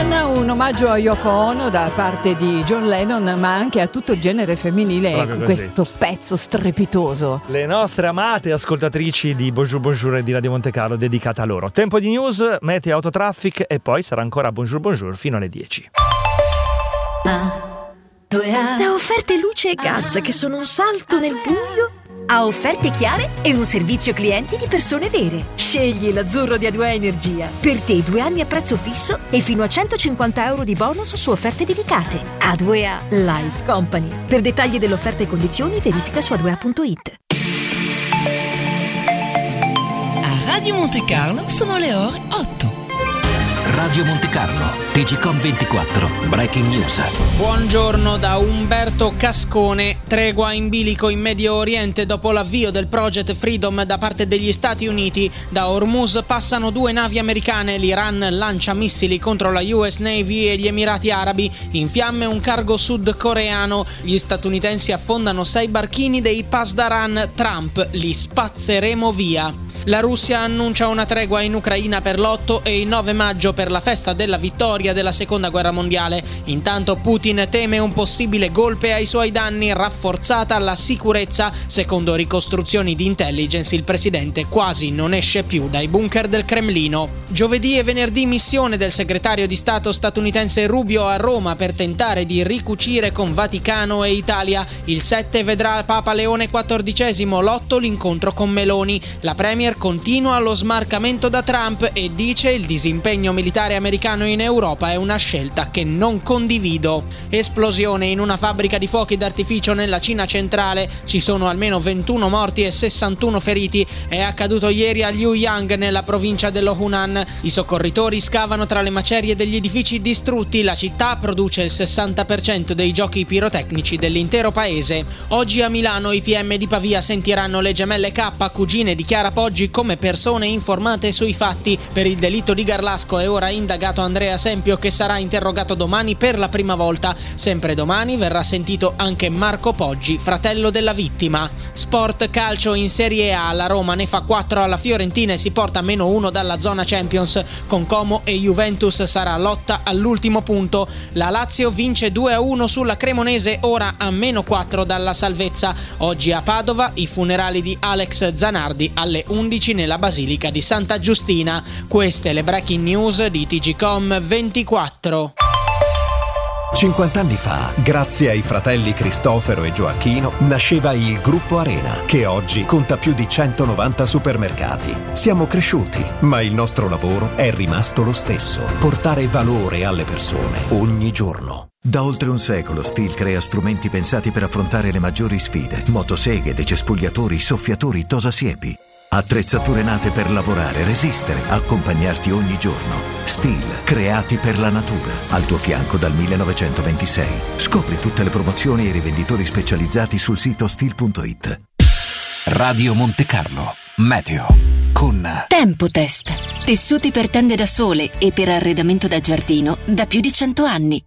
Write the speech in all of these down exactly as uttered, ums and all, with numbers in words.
Woman, un omaggio a Yoko Ono da parte di John Lennon, ma anche a tutto il genere femminile. Proprio con così. Questo pezzo strepitoso. Le nostre amate ascoltatrici di Bonjour Bonjour e di Radio Monte Carlo, dedicata a loro. Tempo di news, meteo, autotraffic e poi sarà ancora Bonjour Bonjour fino alle dieci. Da offerte luce e gas che sono un salto nel buio a offerte chiare e un servizio clienti di persone vere. Scegli l'azzurro di A due A Energia. Per te due anni a prezzo fisso e fino a centocinquanta euro di bonus su offerte dedicate. A due A Life Company. Per dettagli dell'offerta e condizioni verifica su a due a punto it. A Radio Monte Carlo sono le ore otto. Radio Monte Carlo, T G Com ventiquattro, Breaking News. Buongiorno da Umberto Cascone. Tregua in bilico in Medio Oriente dopo l'avvio del Project Freedom da parte degli Stati Uniti. Da Hormuz passano due navi americane, l'Iran lancia missili contro la U S Navy e gli Emirati Arabi. In fiamme un cargo sudcoreano. Gli statunitensi affondano sei barchini dei Pasdaran. Trump, li spazzeremo via. La Russia annuncia una tregua in Ucraina per l'otto e il nove maggio per la festa della vittoria della seconda guerra mondiale. Intanto Putin teme un possibile golpe ai suoi danni, rafforzata la sicurezza. Secondo ricostruzioni di intelligence, il presidente quasi non esce più dai bunker del Cremlino. Giovedì e venerdì missione del segretario di Stato statunitense Rubio a Roma per tentare di ricucire con Vaticano e Italia. Il sette vedrà Papa Leone quattordicesimo, l'otto l'incontro con Meloni. La premier continua lo smarcamento da Trump e dice: il disimpegno militare americano in Europa è una scelta che non condivido. Esplosione in una fabbrica di fuochi d'artificio nella Cina centrale. Ci sono almeno ventuno morti e sessantuno feriti. È accaduto ieri a Liuyang, nella provincia dello Hunan. I soccorritori scavano tra le macerie degli edifici distrutti. La città produce il sessanta per cento dei giochi pirotecnici dell'intero paese. Oggi a Milano i P M di Pavia sentiranno le gemelle K, cugine di Chiara Poggi, come persone informate sui fatti. Per il delitto di Garlasco è ora indagato Andrea Sempio, che sarà interrogato domani per la prima volta. Sempre domani verrà sentito anche Marco Poggi, fratello della vittima. Sport calcio in Serie A, la Roma ne fa quattro alla Fiorentina e si porta a meno uno dalla zona Champions. Con Como e Juventus sarà lotta all'ultimo punto. La Lazio vince due a uno sulla Cremonese, ora a meno quattro dalla salvezza. Oggi a Padova i funerali di Alex Zanardi alle undici nella Basilica di Santa Giustina. Queste le breaking news di T G Com ventiquattro. cinquanta anni fa, grazie ai fratelli Cristofero e Gioacchino, nasceva il Gruppo Arena, che oggi conta più di centonovanta supermercati. Siamo cresciuti, ma il nostro lavoro è rimasto lo stesso: portare valore alle persone ogni giorno. Da oltre un secolo Stihl crea strumenti pensati per affrontare le maggiori sfide: motoseghe, decespugliatori, soffiatori, tosasiepi. Attrezzature nate per lavorare, resistere, accompagnarti ogni giorno. Stihl, creati per la natura. Al tuo fianco dal millenovecentoventisei. Scopri tutte le promozioni e i rivenditori specializzati sul sito stihl punto it. Radio Monte Carlo, meteo con Tempotest. Tessuti per tende da sole e per arredamento da giardino da più di cento anni.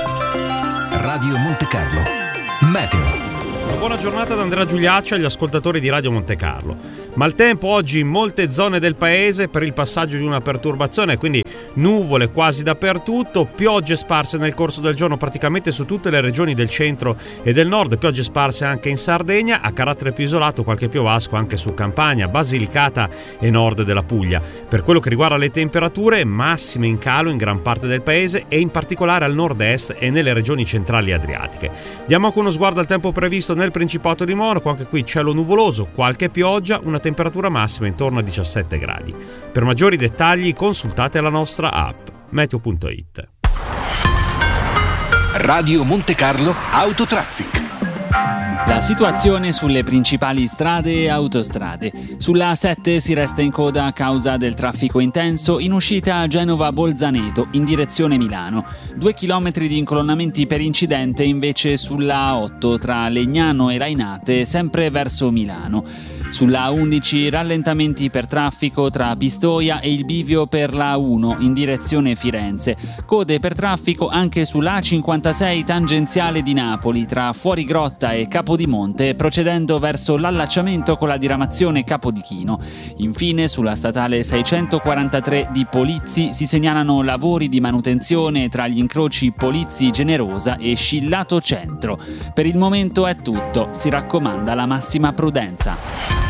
Radio Monte Carlo, meteo. Una buona giornata da Andrea Giuliaccio e agli ascoltatori di Radio Monte Carlo. Maltempo oggi in molte zone del paese per il passaggio di una perturbazione, quindi nuvole quasi dappertutto, piogge sparse nel corso del giorno praticamente su tutte le regioni del centro e del nord, piogge sparse anche in Sardegna, a carattere più isolato qualche piovasco anche su Campania, Basilicata e nord della Puglia. Per quello che riguarda le temperature, massime in calo in gran parte del paese e in particolare al nord-est e nelle regioni centrali adriatiche. Diamo anche uno sguardo al tempo previsto nel Principato di Monaco, anche qui cielo nuvoloso, qualche pioggia, una temperatura massima intorno a diciassette gradi. Per maggiori dettagli consultate la nostra app meteo punto it. Radio Monte Carlo Autotraffic. La situazione sulle principali strade e autostrade. Sulla A sette si resta in coda a causa del traffico intenso in uscita a Genova-Bolzaneto in direzione Milano. Due chilometri di incolonnamenti per incidente invece sulla A otto tra Legnano e Lainate, sempre verso Milano. Sulla A undici rallentamenti per traffico tra Pistoia e il bivio per la A uno in direzione Firenze. Code per traffico anche sulla A cinquantasei tangenziale di Napoli tra Fuorigrotta e Capodimonte, procedendo verso l'allacciamento con la diramazione Capodichino. Infine sulla statale seicentoquarantatré di Polizzi si segnalano lavori di manutenzione tra gli incroci Polizzi Generosa e Scillato Centro. Per il momento è tutto, si raccomanda la massima prudenza.